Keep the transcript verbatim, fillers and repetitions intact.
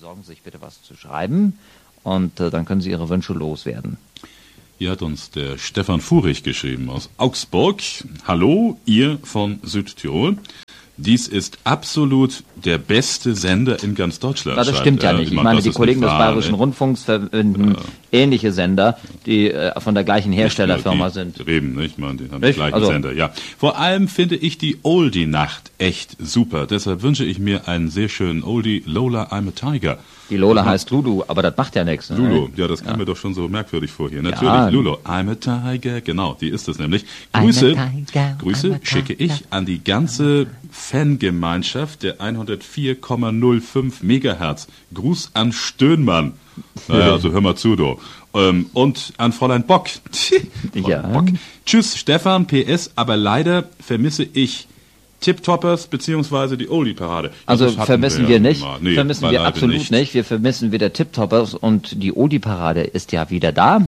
besorgen Sie sich bitte was zu schreiben und äh, dann können Sie Ihre Wünsche loswerden. Hier hat uns der Stefan Furich geschrieben aus Augsburg. Hallo, ihr von Südtirol. Dies ist absolut der beste Sender in ganz Deutschland. Na, das stimmt ja nicht. Ich meine, die Kollegen des Bayerischen Rundfunks verwenden ähnliche Sender, die äh, von der gleichen Herstellerfirma sind. Eben, ich meine, die haben die gleichen also, Sender, ja. Vor allem finde ich die Oldie-Nacht echt super. Deshalb wünsche ich mir einen sehr schönen Oldie, Lola, I'm a Tiger. Die Lola mhm. heißt Lulu, aber das macht ja nichts. Ne? Lulu, ja, das kam ja. mir doch schon so merkwürdig vor hier. Natürlich, ja. Lulu, I'm a Tiger, genau, die ist es nämlich. Grüße, Tiger, Grüße schicke ich an die ganze Fangemeinschaft der hundertvier Komma null fünf Megahertz. Gruß an Stöhnmann. Naja, also hör mal zu, du. Ähm, und an Fräulein Bock. Fräulein ja. Bock. Tschüss, Stefan, P S, aber leider vermisse ich Tip-Toppers beziehungsweise die Oldie-Parade. Also vermissen wir, wir nicht, nee, vermissen wir absolut nicht. nicht. Wir vermissen wieder Tip-Toppers und die Oldie-Parade ist ja wieder da.